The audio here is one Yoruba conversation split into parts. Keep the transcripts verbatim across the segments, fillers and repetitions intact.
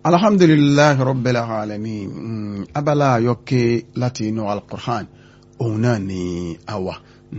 alhamdulillahi rabbil alamin. Abala àyọkẹ́ láti inú al-Qur'an òun náà ni àwa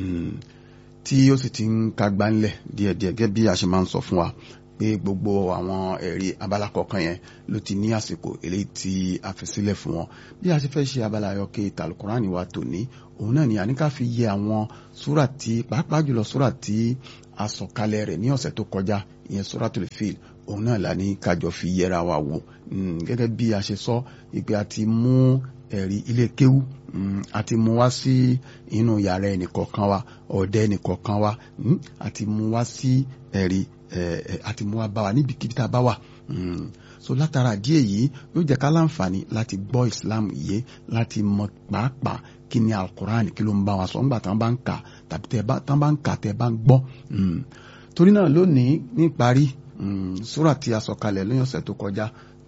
tí ó sì ti ń kagbá ńlẹ̀ díẹ̀díẹ̀ gẹ́gẹ́ bí a ṣe máa ń sọ fún wa pé gbogbo àwọn ẹ̀rí abala kọ̀ọ̀kan yẹn ló ti ní àsìkò eléyìí tí a fi sílẹ̀ fún wọn. Bí a ṣe fẹ́ ṣe abala àyọkẹ́ al-Qur'an wa tòní òun náà ni a ní ká fi yẹ àwọn súrà tí pàápàá jùlọ súrà tí a sọ̀kalẹ̀ rẹ̀ ní ọ̀sẹ̀ tó kọjá, ìyẹn Suratul Fil, òun náà là ní kájọ fi yẹra wa wò gẹ́gẹ́ bí a ṣe sọ ìpè àti mú ẹ̀rí ilé kéwú àti mú wá sí inú yàrá ẹnìkọ̀ọ̀kan wa, ọ̀dẹ ẹnìkọ̀ọ̀kan wa, àti mú wá sí ẹ̀rí àti mú wá bá wa níbikíbi tá a bá wà. So látara díẹ̀ yìí yóò jẹ́ ká láǹfààní láti gbọ́ Islam yé, láti mọ pàápàá kí ni al-Qur'an kí ló ń bá wa sọ ńgbà tán bá ń kà tàbí tán bá ń kà tẹ́ bá ń gbọ́. Torí náà lónìí ní ìparí súrà tí a sọ̀kalẹ̀ lóyún ọ̀sẹ̀ tó kọjá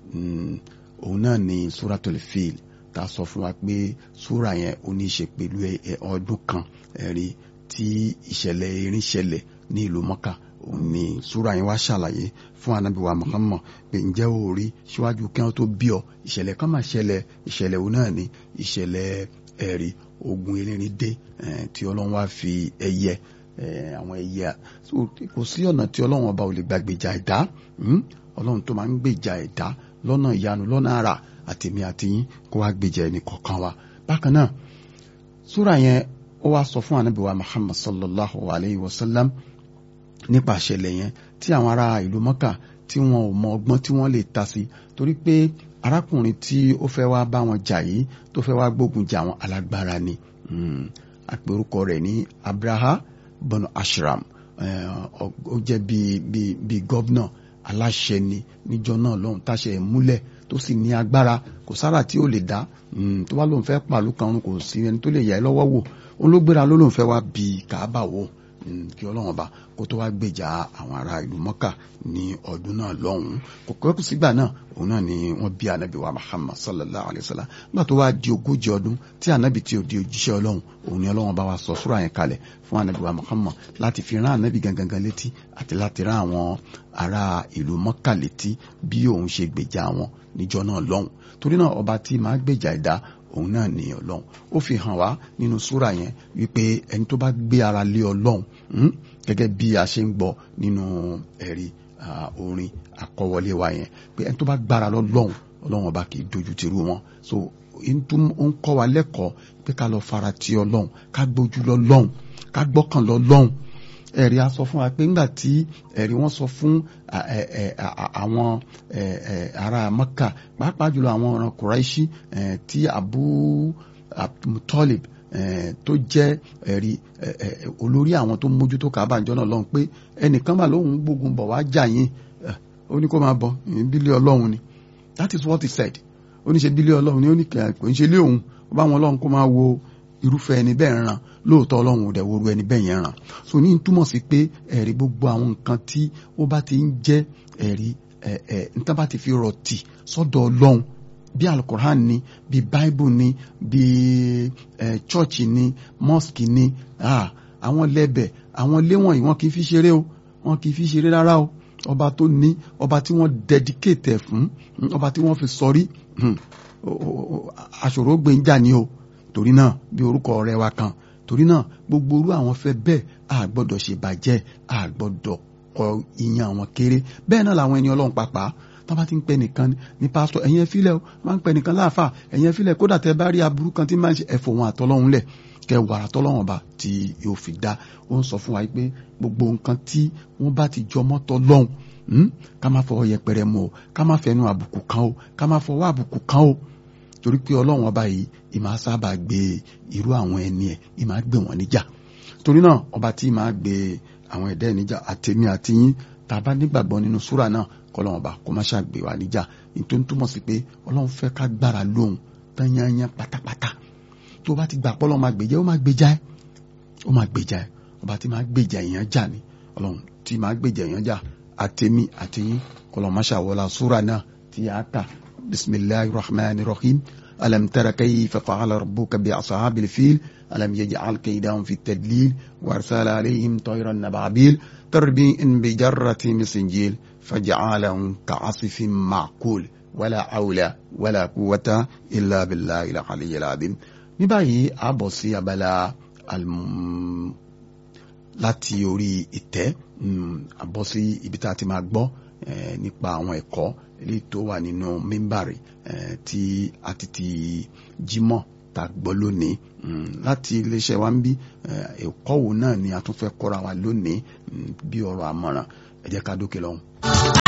òun náà ni Suratul Fil, tá a sọ fún wa pé súrà yẹn ó ní í ṣe pẹ̀lú ọdún kan ẹ̀rí tí ìṣẹ̀lẹ̀ erin ṣẹlẹ̀ ní ìlú Mọ́kà. Òun ni súrà yẹn wá ṣàlàyé fún Ànábì wa Muhammad pé ǹjẹ́ o rí síwájú kí wọ́n tó bí ọ ìṣẹ̀lẹ̀ kan máa ṣẹlẹ̀. Ìṣẹ̀lẹ̀ òun náà ni ìṣẹ̀lẹ̀ ẹ̀rí ogun erin dé tí Ọlọ́run wá fi ẹyẹ àwọn ẹyẹ kò sí ọ̀nà tí Ọlọ́run ọba ò lè gbàgbèjà ẹ̀dá. Ọlọ́run tó máa ń gbèjà ẹ̀dá lọ́nà ìyanu lọ́nà àrà àtèmi àtìyín kó wá gbèjà ẹnì kọ̀ọ̀kan wa. Bákan náà súrà yẹn ó wá sọ fún Ànábì wa Muhammad sallallahu alayhi wa sallam nípa ìṣẹ̀lẹ̀ yẹn tí àwọn ará ìlú Mọ́kà tí wọn ò mọ ọgbọ́n tí wọ́n lè ta sí, torí pé arákùnrin tí ó fẹ́ wá bá wọn jà yìí tó fẹ́ wá gbógun jà wọn alágbára ni. Àpérúkọ rẹ̀ ní Abraha bọ́nà Ashram. Ó jẹ́ bíi bíi bíi gọ́vnà aláṣẹ ni níjọ́ náà lọ́hùn táṣẹ múlẹ̀ tó sì ní agbára, kò sára tí ó lè dá. Tó bá lóun fẹ́ pàlú kan kò sí ẹni tó lè yà ẹ́ lọ́wọ́ wò. Òun ló gbéra ló lóun fẹ́ wá bí Kàábà wò kí Ọlọ́run ọba kó tó wá gbèjà àwọn ará ìlú Mọ́kà ní ọdún náà lọ́hùn. Kò kẹ́kù sígbà náà òun náà ni wọ́n bí Ànábì wa Muhammad sallallahu alayhi wa sallam. Nígbà tó wá di ogójì ọdún tí Ànábì tí ò di òjíṣẹ́ Ọlọ́run, òun ni Ọlọ́run ọba wa sọ súrà yẹn kalẹ̀ fún Ànábì wa Muhammad láti fi rán Ànábì gangan létí àti láti rán àwọn ará ìlú Mọ́kà létí bí òun ṣe gbèjà wọn níjọ́ náà lọ́hùn. Torí náà ọba tí máa gbèjà ẹ̀dá òun náà ni Ọlọ́run. Ó fi hàn wá nínú súrà yẹn wípé ẹni tó bá gbé ara lé Ọlọ́run gẹ́gẹ́ bí a ṣe ń gbọ́ nínú ẹ̀rí orin àkọwọlé wa yẹn pé ẹni tó bá gbára lọ́lọ́run Ọlọ́run ọba kì í dojú tìrú wọn. So ó ń kọ́ wa lẹ́kọ̀ọ́ pé ká lọ fara ti Ọlọ́run, ká gbójú lọ́lọ́run, ká gbọ́kàn lọ́lọ́run. Ẹ̀rí a sọ fún wa pé ńgbà tí ẹ̀rí wọ́n sọ fún àwọn ará Mọ́kà pàápàá jùlọ àwọn ọ̀ràn Kùráìṣì tí Abu Talib tó jẹ́ ẹ̀rí olórí àwọn tó mójútó Kàábà ńjọ́ náà lọ́hùn pé ẹnìkan bá lóhùn gbógun bọ̀ wá jà yín, ó ní kó máa bọ̀ bílé Ọlọ́run ni. That is what he said. Ó ní ṣe bílé Ọlọ́run ni, ó ní kò ń ṣe lé òun, ó bá wọn Ọlọ́run kó máa wo irúfẹ́ ẹni bẹ́ẹ̀ ràn. Lóòótọ́ Ọlọ́run ò dẹ̀ woru ẹni bẹ́ẹ̀ yẹn ràn. So ní túmọ̀ sí pé ẹ̀rí gbogbo àwọn nǹkan tí ó bá ti ń jẹ́ ẹ̀rí níta bá ti fi rọ̀ tì sọ́dọ̀ Ọlọ́run bí al-Qur'an ni, bí Bible ni, bí church ni, mosque ni, àwọn lẹ́bẹ̀ àwọn ilé wọ̀nyí wọn kì í fi ṣeré o, wọn kì í fi ṣeré rárá o. Ọba tó ní, ọba tí wọ́n dedicate ẹ̀ fún, ọba tí wọ́n fi sọrí aṣòro gbé ń jà ní o. Torí náà bí orúkọ ọ̀rẹ́ wa kan, torí náà gbogbo orú àwọn fẹ́ bẹ́ẹ̀ a gbọ́dọ̀ ṣe bàjẹ́, a gbọ́dọ̀ kọ ìyàn àwọn kéré. Bẹ́ẹ̀ náà làwọn ẹni Ọlọ́run pàápàá tó bá ti ń pè nìkan ní pásítọ̀ ẹ̀yin ẹ fílẹ̀ o, máa ń pè nìkan láàfà ẹ̀yin ẹ fílẹ̀, kódà tẹ́ bá rí aburú kan tí máa ń ṣe ẹ̀fọ́ wọn àtọ́lọ́run lẹ̀ kẹ wàrà tọ́lọ́run ọba tí yóò fi dá. Ó ń sọ fún wa pé gbogbo nǹkan tí wọ́n bá ti jọ mọ́tọ́ lọ́hùn ká má fọwọ́ yẹpẹrẹ mọ́ o, ká má fẹnu àbùkù kan o, ká má fọwọ́ àbùkù kan o. Torí pé Ọlọ́run ọba yìí ìmá sábà gbé irú àwọn ẹni ẹ̀ ìmá gbé wọn níjà. Torí náà ọba tí ìmá gbé àwọn ẹ̀dá ẹ̀ níjà àtẹ̀mí àti yín tá a bá nígbàgbọ́ nínú súrà náà kọ́lọ́run ọba kó má ṣàgbé wa níjà. Nítorí túmọ̀ sí pé Ọlọ́run fẹ́ ká gbára lóhùn tán yányán pátápátá. Tó bá ti gbà pé Ọlọ́run máa gbèjà ó máa gbèjà ẹ́ ó máa gbèjà ẹ́. Ọba tí máa gbèjà èèyàn jà ni Ọlọ́run tí máa gbèjà èèyàn jà àtẹ̀mí àti yín kọ́lọ́run má ṣàwọlá súrà náà tí a kà. Bismillahir Rahmanir Rahim. ألم تر كيف فعل ربك بأصحاب الفيل ألم يجعل كيدهم في التدليل وأرسل عليهم طيرا أبابيل ترميهم بجرة من سجيل فجعلهم كعصف معقول ولا حول ولا قوة إلا بالله العلي العظيم. ní báyìí a bọ̀ sí abala láti orí ìtẹ́ a bọ́ sí ibi tá a ti máa gbọ́ nípa àwọn ẹ̀kọ́ èyí tó wà nínú mímbàrì tí a ti ti jímọ̀ tá a gbọ́ lónìí láti iléeṣẹ́ wa ń bí ẹ̀kọ́ wo náà ni a tún fẹ́ kọ́ra wa lónìí bí ọ̀rọ̀ àmọ̀ràn ẹ jẹ́ ká dókè lọ́hùn.